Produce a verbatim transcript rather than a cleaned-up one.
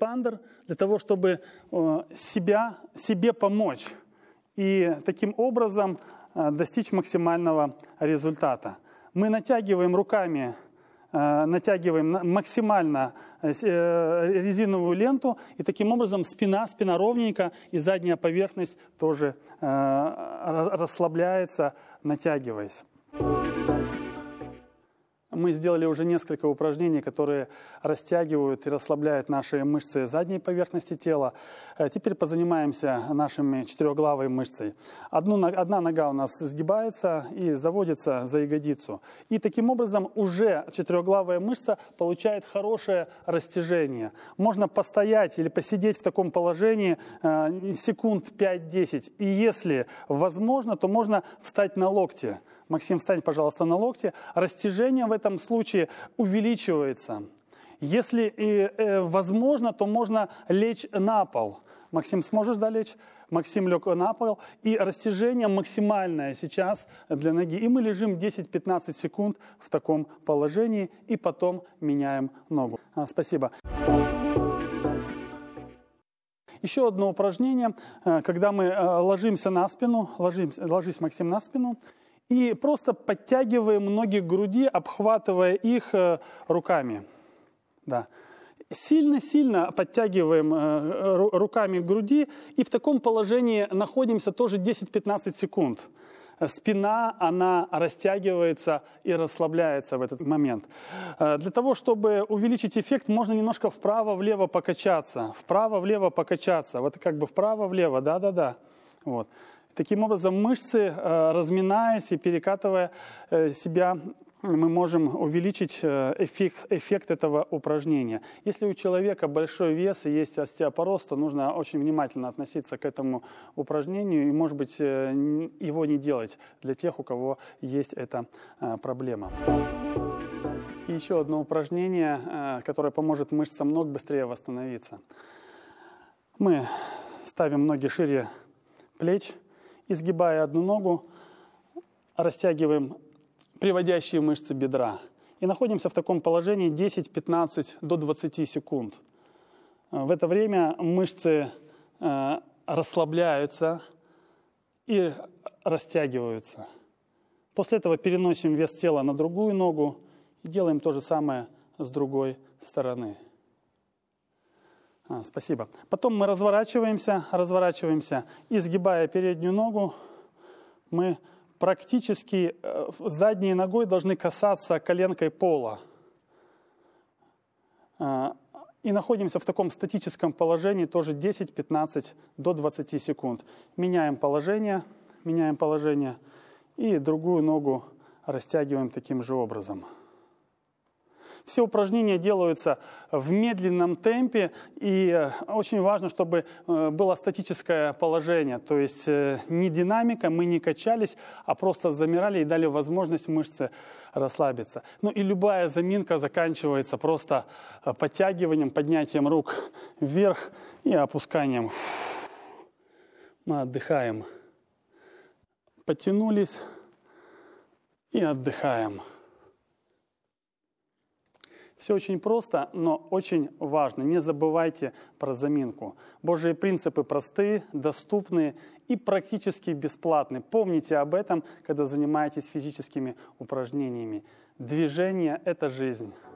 экспандер для того, чтобы себя, себе помочь и таким образом достичь максимального результата. Мы натягиваем руками, натягиваем максимально резиновую ленту, и таким образом спина, спина ровненько, и задняя поверхность тоже расслабляется, натягиваясь. Мы сделали уже несколько упражнений, которые растягивают и расслабляют наши мышцы задней поверхности тела. Теперь позанимаемся нашими четырехглавой мышцей. Одну, одна нога у нас сгибается и заводится за ягодицу. И таким образом уже четырехглавая мышца получает хорошее растяжение. Можно постоять или посидеть в таком положении секунд пять-десять. И если возможно, то можно встать на локти. Максим, встань, пожалуйста, на локти. Растяжение в этом случае увеличивается. Если и э, возможно, то можно лечь на пол. Максим, сможешь, да, лечь? Максим лег на пол. И растяжение максимальное сейчас для ноги. И мы лежим десять-пятнадцать секунд в таком положении. И потом меняем ногу. А, спасибо. Еще одно упражнение. Когда мы ложимся на спину. Ложимся, ложись, Максим, на спину. И просто подтягиваем ноги к груди, обхватывая их э, руками. Да. Сильно-сильно подтягиваем э, руками к груди. И в таком положении находимся тоже десять-пятнадцать секунд. Спина, она растягивается и расслабляется в этот момент. Э, для того, чтобы увеличить эффект, можно немножко вправо-влево покачаться. Вправо-влево покачаться. Вот как бы вправо-влево, да-да-да. Вот. Таким образом, мышцы, разминаясь и перекатывая себя, мы можем увеличить эффект, эффект этого упражнения. Если у человека большой вес и есть остеопороз, то нужно очень внимательно относиться к этому упражнению и, может быть, его не делать для тех, у кого есть эта проблема. И еще одно упражнение, которое поможет мышцам ног быстрее восстановиться. Мы ставим ноги шире плеч. Изгибая одну ногу, растягиваем приводящие мышцы бедра. И находимся в таком положении десять-пятнадцать до двадцати секунд. В это время мышцы э, расслабляются и растягиваются. После этого переносим вес тела на другую ногу и делаем то же самое с другой стороны. А, спасибо. Потом мы разворачиваемся, разворачиваемся, изгибая переднюю ногу, мы практически э, задней ногой должны касаться коленкой пола. А, и находимся в таком статическом положении тоже десять-пятнадцать до двадцати секунд. Меняем положение, меняем положение и другую ногу растягиваем таким же образом. Все упражнения делаются в медленном темпе, и очень важно, чтобы было статическое положение, то есть не динамика, мы не качались, а просто замирали и дали возможность мышце расслабиться. Ну и любая заминка заканчивается просто подтягиванием, поднятием рук вверх и опусканием. Мы отдыхаем. Подтянулись и отдыхаем. Все очень просто, но очень важно. Не забывайте про заминку. Божьи принципы простые, доступные и практически бесплатные. Помните об этом, когда занимаетесь физическими упражнениями. Движение – это жизнь.